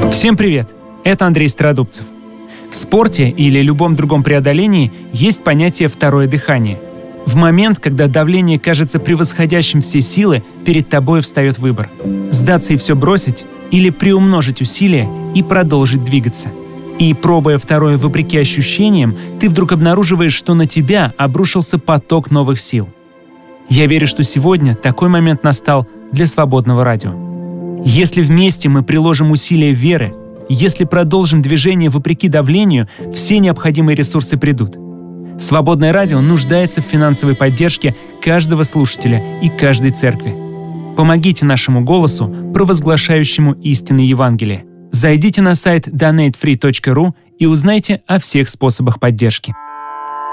Всем привет! Это Андрей Стародубцев. В спорте или любом другом преодолении есть понятие «второе дыхание». В момент, когда давление кажется превосходящим все силы, перед тобой встает выбор – сдаться и все бросить или приумножить усилия и продолжить двигаться. И, пробуя второе вопреки ощущениям, ты вдруг обнаруживаешь, что на тебя обрушился поток новых сил. Я верю, что сегодня такой момент настал для свободного радио. Если вместе мы приложим усилия веры, если продолжим движение вопреки давлению, все необходимые ресурсы придут. Свободное радио нуждается в финансовой поддержке каждого слушателя и каждой церкви. Помогите нашему голосу, провозглашающему истины Евангелия. Зайдите на сайт donatefree.ru и узнайте о всех способах поддержки.